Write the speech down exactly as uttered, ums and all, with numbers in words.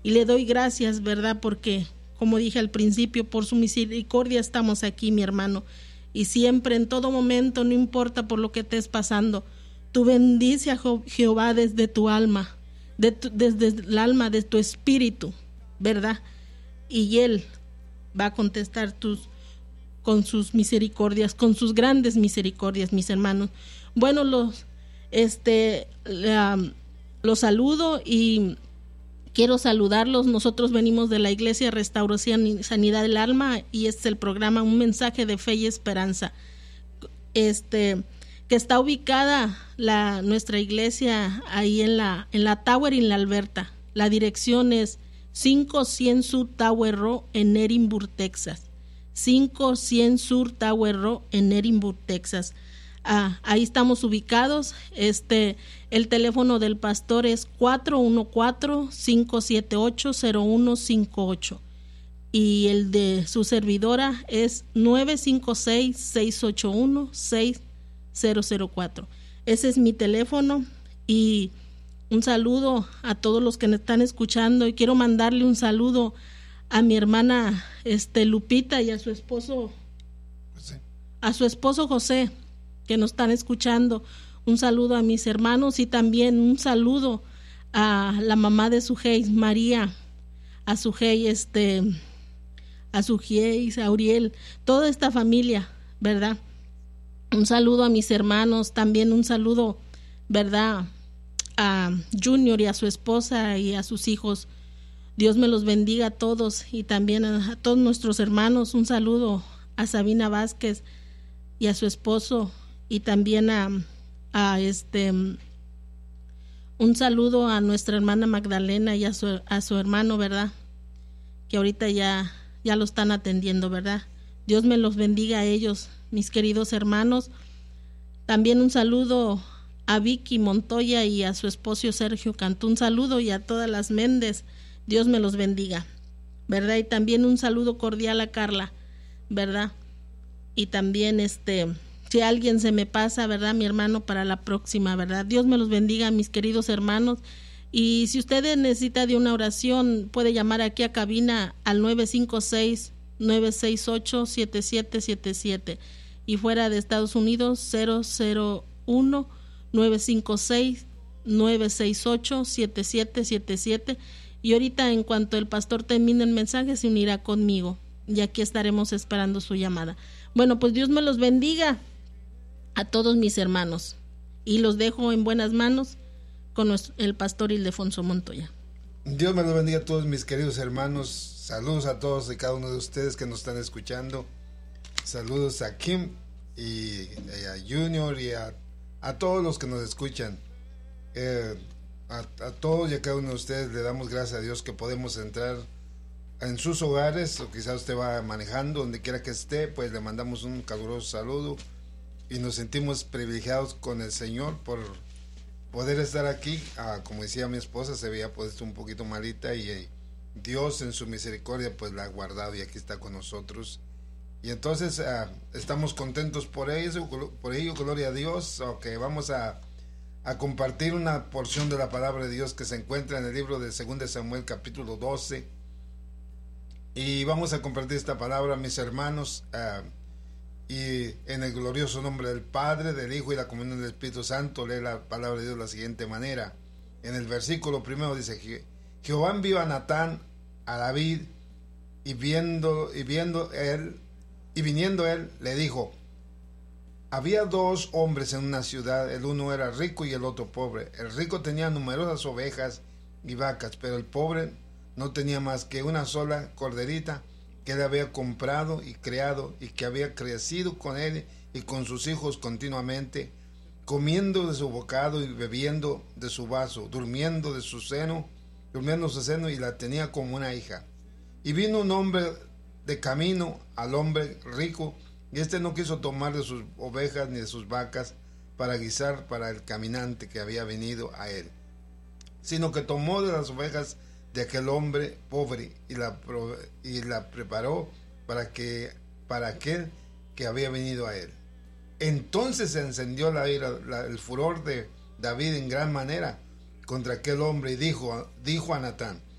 y le doy gracias, ¿verdad? Porque, como dije al principio, por su misericordia estamos aquí, mi hermano, y siempre, en todo momento, no importa por lo que estés pasando, tú bendice a Jehová desde tu alma, de tu, desde el alma de tu espíritu, ¿verdad? Y Él va a contestar tus, con sus misericordias, con sus grandes misericordias, mis hermanos. Bueno, los, este, um, los saludo y quiero saludarlos. Nosotros venimos de la Iglesia Restauración y Sanidad del Alma y este es el programa Un Mensaje de Fe y Esperanza. Este... que está ubicada la, nuestra iglesia ahí en la, en la Tower en la Alberta. La dirección es cinco cien Sur Tower Road en Edinburgh, Texas. cinco cien Sur Tower Road en Edinburgh, Texas. Ah, ahí estamos ubicados. Este, el teléfono del pastor es cuatro uno cuatro, cinco siete ocho, cero uno cinco ocho. Y el de su servidora es nueve cinco seis, seis ocho uno, seis cero cero cuatro. Ese es mi teléfono y un saludo a todos los que me están escuchando y quiero mandarle un saludo a mi hermana este Lupita y a su esposo José. a su esposo José que nos están escuchando. Un saludo a mis hermanos y también un saludo a la mamá de Sujei, María, a Sujei, este a Sujei, a Uriel, toda esta familia, ¿verdad? Un saludo a mis hermanos, también un saludo, ¿verdad?, a Junior y a su esposa y a sus hijos. Dios me los bendiga a todos y también a, a todos nuestros hermanos. Un saludo a Sabina Vázquez y a su esposo y también a, a este un saludo a nuestra hermana Magdalena y a su, a su hermano, ¿verdad?, que ahorita ya, ya lo están atendiendo, ¿verdad? Dios me los bendiga a ellos, mis queridos hermanos. También un saludo a Vicky Montoya y a su esposo Sergio Cantú. Un saludo y a todas las Méndez. Dios me los bendiga, ¿verdad? Y también un saludo cordial a Carla, ¿verdad? Y también este, si alguien se me pasa, ¿verdad?, mi hermano, para la próxima, ¿verdad? Dios me los bendiga, mis queridos hermanos. Y si usted necesita de una oración, puede llamar aquí a cabina al nueve cinco seis, nueve seis ocho, siete siete siete siete y fuera de Estados Unidos cero cero uno, nueve cinco seis, nueve seis ocho, siete siete siete siete. Y ahorita, en cuanto el pastor termine el mensaje, se unirá conmigo y aquí estaremos esperando su llamada. Bueno, pues Dios me los bendiga a todos mis hermanos y los dejo en buenas manos con nuestro, el pastor Ildefonso Montoya. Dios me los bendiga a todos mis queridos hermanos. Saludos a todos y cada uno de ustedes que nos están escuchando. Saludos a Kim y, y a Junior y a, a todos los que nos escuchan. Eh, a, a todos y a cada uno de ustedes le damos gracias a Dios que podemos entrar en sus hogares, o quizás usted va manejando, donde quiera que esté, pues le mandamos un caluroso saludo y nos sentimos privilegiados con el Señor por poder estar aquí. Ah, como decía mi esposa, se veía pues un poquito malita y eh, Dios en su misericordia pues la ha guardado y aquí está con nosotros. Y entonces uh, estamos contentos por ello, por ello, gloria a Dios. Okay, vamos a, a compartir una porción de la palabra de Dios que se encuentra en el libro de Segunda de Samuel capítulo doce. Y vamos a compartir esta palabra, mis hermanos, uh, y en el glorioso nombre del Padre, del Hijo y la comunión del Espíritu Santo. Lee la palabra de Dios de la siguiente manera. En el versículo primero dice: Jehová envió a Natán a David, y viendo, y viendo él, y viniendo él, le dijo: había dos hombres en una ciudad, el uno era rico y el otro pobre. El rico tenía numerosas ovejas y vacas, pero el pobre no tenía más que una sola corderita que él había comprado y criado, y que había crecido con él y con sus hijos continuamente, comiendo de su bocado y bebiendo de su vaso, durmiendo de su seno, durmiendo en su seno, y la tenía como una hija. Y vino un hombre de camino al hombre rico, y éste no quiso tomar de sus ovejas ni de sus vacas para guisar para el caminante que había venido a él, sino que tomó de las ovejas de aquel hombre pobre y la, y la preparó para, que, para aquel que había venido a él. Entonces se encendió la ira, la, el furor de David en gran manera contra aquel hombre, y dijo, dijo a Natán: